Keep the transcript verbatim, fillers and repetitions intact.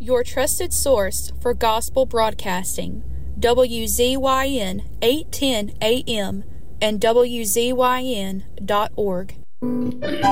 Your trusted source for gospel broadcasting, W Z Y N eight ten A M and W Z Y N dot org.